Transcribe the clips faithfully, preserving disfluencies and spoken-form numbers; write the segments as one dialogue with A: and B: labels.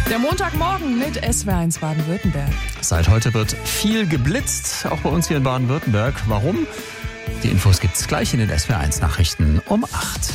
A: Der Montagmorgen mit S W R eins Baden-Württemberg.
B: Seit heute wird viel geblitzt, auch bei uns hier in Baden-Württemberg. Warum? Die Infos gibt's gleich in den S W R eins Nachrichten um acht.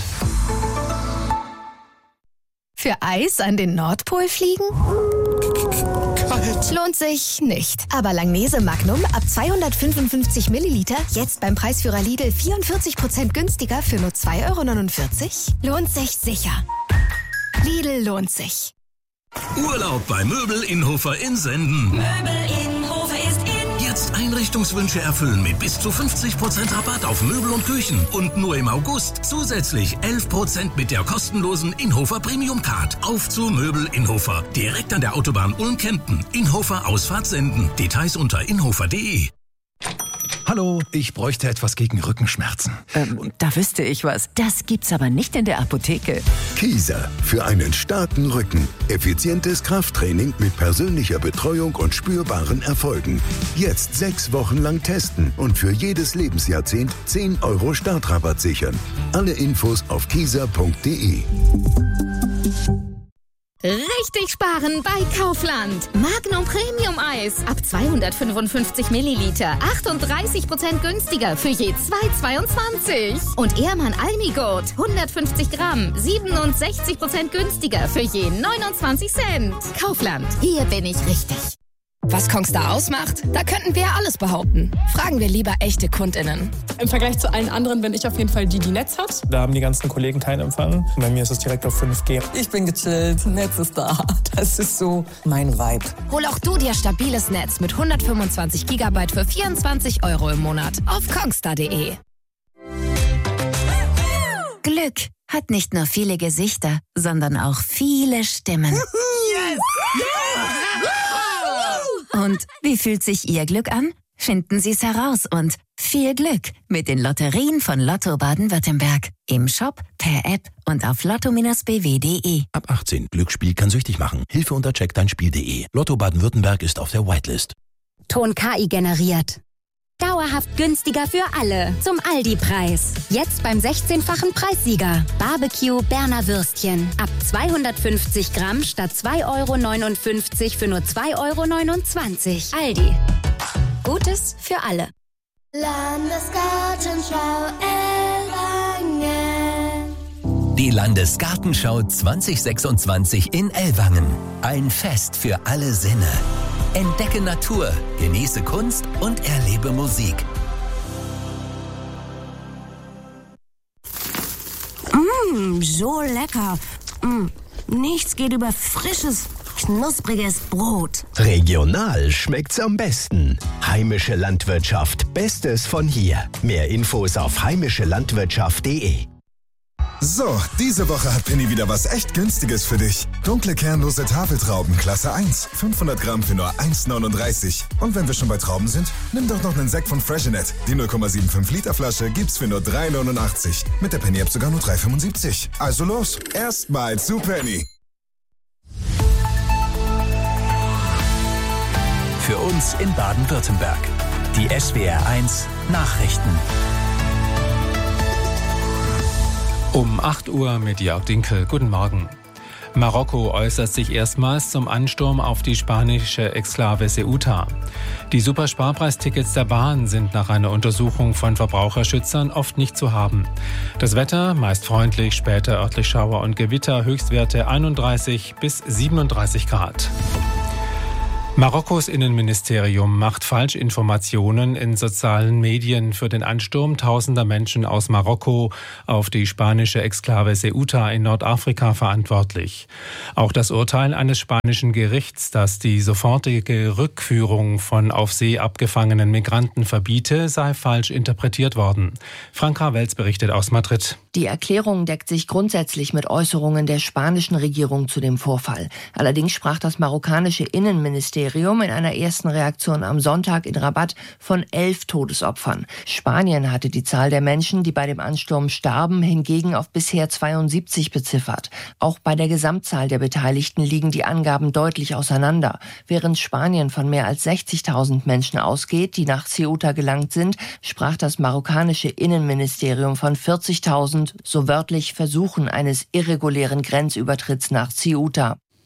C: Für Eis an den Nordpol fliegen? Kalt. Lohnt sich nicht. Aber Langnese Magnum ab zweihundertfünfundfünfzig Milliliter jetzt beim Preisführer Lidl vierundvierzig Prozent günstiger für nur zwei Euro neunundvierzig? Lohnt sich sicher. Lidl lohnt sich.
D: Urlaub bei Möbel Inhofer in Senden.
E: Möbel Inhofer ist in.
D: Jetzt Einrichtungswünsche erfüllen mit bis zu fünfzig Prozent Rabatt auf Möbel und Küchen. Und nur im August zusätzlich elf Prozent mit der kostenlosen Inhofer Premium Card. Auf zu Möbel Inhofer. Direkt an der Autobahn Ulm-Kempten. Inhofer Ausfahrt Senden. Details unter inhofer punkt de.
F: Hallo, ich bräuchte etwas gegen Rückenschmerzen.
G: Ähm, da wüsste ich was. Das gibt's aber nicht in der Apotheke.
H: Kieser für einen starken Rücken. Effizientes Krafttraining mit persönlicher Betreuung und spürbaren Erfolgen. Jetzt sechs Wochen lang testen und für jedes Lebensjahrzehnt zehn Euro Startrabatt sichern. Alle Infos auf kieser punkt de.
C: Richtig sparen bei Kaufland. Magnum Premium Eis ab zweihundertfünfundfünfzig Milliliter. achtunddreißig Prozent günstiger für je zwei Euro zweiundzwanzig. Und Ehrmann Almigurt hundertfünfzig Gramm. siebenundsechzig Prozent günstiger für je neunundzwanzig Cent. Kaufland. Hier bin ich richtig.
I: Was Kongstar ausmacht? Da könnten wir alles behaupten. Fragen wir lieber echte KundInnen.
J: Im Vergleich zu allen anderen bin ich auf jeden Fall die, die Netz hat.
K: Da haben die ganzen Kollegen keinen Empfang. Bei mir ist es direkt auf fünf G.
L: Ich bin gechillt, Netz ist da. Das ist so mein Vibe.
I: Hol auch du dir stabiles Netz mit hundertfünfundzwanzig Gigabyte für vierundzwanzig Euro im Monat auf kongstar punkt de.
C: Glück hat nicht nur viele Gesichter, sondern auch viele Stimmen.
E: Yes!
C: Und wie fühlt sich Ihr Glück an? Finden Sie es heraus und viel Glück mit den Lotterien von Lotto Baden-Württemberg. Im Shop, per App und auf lotto Bindestrich b w punkt de.
M: Ab achtzehn. Glücksspiel kann süchtig machen. Hilfe unter check dein spiel punkt de. Lotto Baden-Württemberg ist auf der Whitelist.
N: Ton K I generiert. Dauerhaft günstiger für alle. Zum Aldi-Preis. Jetzt beim sechzehnfachen Preissieger. Barbecue Berner Würstchen. Ab zweihundertfünfzig Gramm statt zwei Euro neunundfünfzig für nur zwei Euro neunundzwanzig. Aldi. Gutes für alle.
O: Landesgartenschau Ellwangen.
P: Die Landesgartenschau zwanzig sechsundzwanzig in Ellwangen. Ein Fest für alle Sinne. Entdecke Natur, genieße Kunst und erlebe Musik.
Q: Mmh, so lecker. Mmh, nichts geht über frisches, knuspriges Brot.
R: Regional schmeckt's am besten. Heimische Landwirtschaft, Bestes von hier. Mehr Infos auf heimische landwirtschaft punkt de.
S: So, diese Woche hat Penny wieder was echt Günstiges für dich. Dunkle kernlose Tafeltrauben, Klasse eins. fünfhundert Gramm für nur eins neununddreißig. Und wenn wir schon bei Trauben sind, nimm doch noch einen Sekt von Freshenet. Die null Komma fünfundsiebzig Liter Flasche gibt's für nur drei neunundachtzig. Mit der Penny-App sogar nur drei fünfundsiebzig. Also los, erstmal zu Penny.
P: Für uns in Baden-Württemberg. Die S W R eins Nachrichten.
T: Um acht Uhr mit Jörg Dinkel. Guten Morgen. Marokko äußert sich erstmals zum Ansturm auf die spanische Exklave Ceuta. Die Supersparpreistickets der Bahn sind nach einer Untersuchung von Verbraucherschützern oft nicht zu haben. Das Wetter meist freundlich, später örtlich Schauer und Gewitter, Höchstwerte einunddreißig bis siebenunddreißig Grad. Marokkos Innenministerium macht Falschinformationen in sozialen Medien für den Ansturm tausender Menschen aus Marokko auf die spanische Exklave Ceuta in Nordafrika verantwortlich. Auch das Urteil eines spanischen Gerichts, das die sofortige Rückführung von auf See abgefangenen Migranten verbiete, sei falsch interpretiert worden. Franka Welz berichtet aus Madrid.
G: Die Erklärung deckt sich grundsätzlich mit Äußerungen der spanischen Regierung zu dem Vorfall. Allerdings sprach das marokkanische Innenministerium in einer ersten Reaktion am Sonntag in Rabat von elf Todesopfern. Spanien hatte die Zahl der Menschen, die bei dem Ansturm starben, hingegen auf bisher zweiundsiebzig beziffert. Auch bei der Gesamtzahl der Beteiligten liegen die Angaben deutlich auseinander. Während Spanien von mehr als sechzigtausend Menschen ausgeht, die nach Ceuta gelangt sind, sprach das marokkanische Innenministerium von vierzigtausend, so wörtlich Versuchen eines irregulären Grenzübertritts nach Ceuta.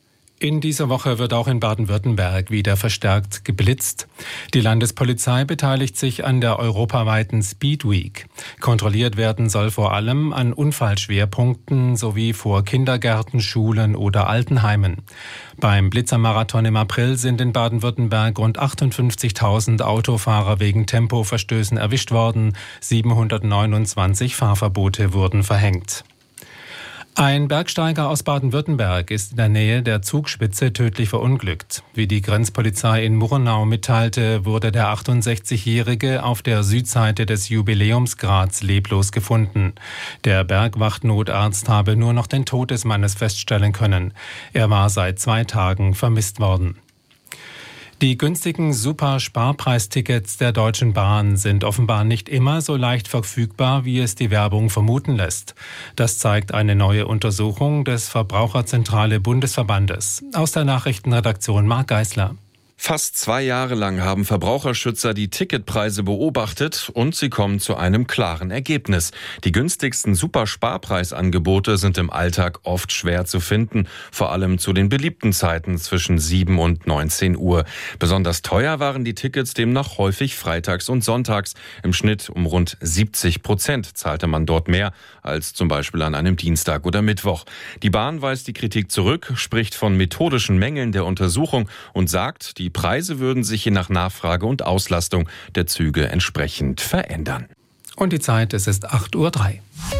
T: In dieser Woche wird auch in Baden-Württemberg wieder verstärkt geblitzt. Die Landespolizei beteiligt sich an der europaweiten Speed Week. Kontrolliert werden soll vor allem an Unfallschwerpunkten sowie vor Kindergärten, Schulen oder Altenheimen. Beim Blitzermarathon im April sind in Baden-Württemberg rund achtundfünfzigtausend Autofahrer wegen Tempoverstößen erwischt worden. siebenhundertneunundzwanzig Fahrverbote wurden verhängt. Ein Bergsteiger aus Baden-Württemberg ist in der Nähe der Zugspitze tödlich verunglückt. Wie die Grenzpolizei in Murnau mitteilte, wurde der achtundsechzigjährige auf der Südseite des Jubiläumsgrats leblos gefunden. Der Bergwachtnotarzt habe nur noch den Tod des Mannes feststellen können. Er war seit zwei Tagen vermisst worden. Die günstigen Super-Sparpreistickets der Deutschen Bahn sind offenbar nicht immer so leicht verfügbar, wie es die Werbung vermuten lässt. Das zeigt eine neue Untersuchung des Verbraucherzentrale Bundesverbandes. Aus der Nachrichtenredaktion Marc Geisler.
O: Fast zwei Jahre lang haben Verbraucherschützer die Ticketpreise beobachtet und sie kommen zu einem klaren Ergebnis. Die günstigsten Supersparpreisangebote sind im Alltag oft schwer zu finden, vor allem zu den beliebten Zeiten zwischen sieben und neunzehn Uhr. Besonders teuer waren die Tickets demnach häufig freitags und sonntags. Im Schnitt um rund siebzig Prozent zahlte man dort mehr als zum Beispiel an einem Dienstag oder Mittwoch. Die Bahn weist die Kritik zurück, spricht von methodischen Mängeln der Untersuchung und sagt, die Die Preise würden sich je nach Nachfrage und Auslastung der Züge entsprechend verändern.
T: Und die Zeit, es ist acht Uhr drei.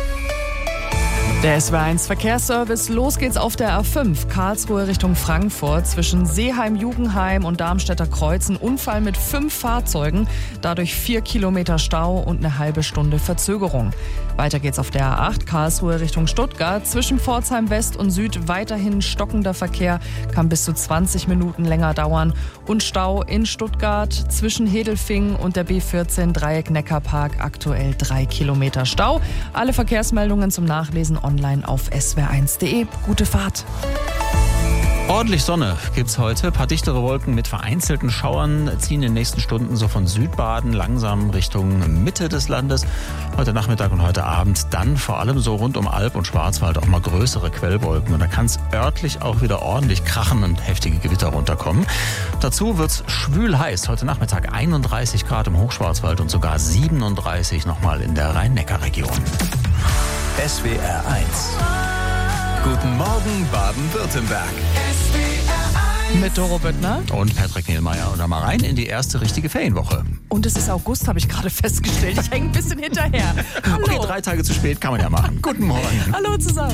A: Der S W R eins Verkehrsservice, los geht's auf der A fünf, Karlsruhe Richtung Frankfurt. Zwischen Seeheim-Jugendheim und Darmstädter Kreuz ein Unfall mit fünf Fahrzeugen, dadurch vier Kilometer Stau und eine halbe Stunde Verzögerung. Weiter geht's auf der A acht, Karlsruhe Richtung Stuttgart. Zwischen Pforzheim West und Süd weiterhin stockender Verkehr, kann bis zu zwanzig Minuten länger dauern. Und Stau in Stuttgart zwischen Hedelfingen und der B vierzehn Dreieck Neckarpark, aktuell drei Kilometer Stau. Alle Verkehrsmeldungen zum Nachlesen online auf s w r eins punkt de. Gute Fahrt.
B: Ordentlich Sonne gibt's heute. Ein paar dichtere Wolken mit vereinzelten Schauern ziehen in den nächsten Stunden so von Südbaden langsam Richtung Mitte des Landes. Heute Nachmittag und heute Abend dann vor allem so rund um Alb und Schwarzwald auch mal größere Quellwolken. Und da kann es örtlich auch wieder ordentlich krachen und heftige Gewitter runterkommen. Dazu wird's schwül heiß. Heute Nachmittag einunddreißig Grad im Hochschwarzwald und sogar siebenunddreißig nochmal in der Rhein-Neckar-Region.
R: S W R eins. Guten Morgen Baden-Württemberg.
A: Mit Doro Böttner
B: und Patrick Nielmeier. Und dann mal rein in die erste richtige Ferienwoche.
A: Und es ist August, habe ich gerade festgestellt. Ich hänge ein bisschen hinterher. Hallo.
B: Okay, drei Tage zu spät kann man ja machen. Guten Morgen.
A: Hallo zusammen.